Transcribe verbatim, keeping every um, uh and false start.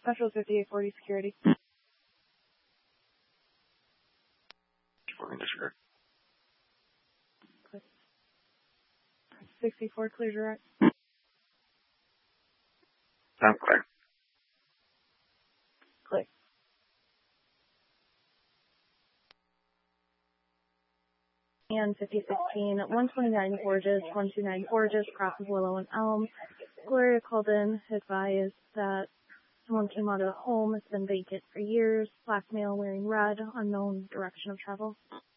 Special fifty-eight forty security. Disregard. Click. sixty-four clear direct. I'm clear. Click. And fifty sixteen, one twenty-nine Forges, one twenty-nine Forges, cross of Willow and Elm. Gloria called in, advised that someone came out of the home, it's been vacant for years, black male wearing red, unknown direction of travel.